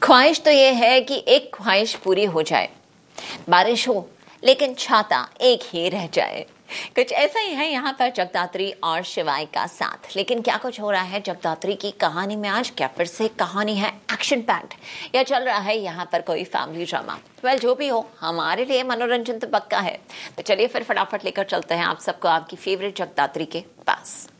ख्वाहिश तो ये है कि एक ख्वाहिश पूरी हो जाए, बारिश हो लेकिन छाता एक ही रह जाए। कुछ ऐसा ही है यहाँ पर जगदात्री और शिवाय का साथ। लेकिन क्या कुछ हो रहा है जगदात्री की कहानी में आज? क्या फिर से कहानी है एक्शन पैक्ड, या चल रहा है यहाँ पर कोई फैमिली ड्रामा? वेल, जो भी हो, हमारे लिए मनोरंजन तो पक्का है। तो चलिए फिर फटाफट लेकर चलते हैं आप सबको आपकी फेवरेट जगदात्री के पास।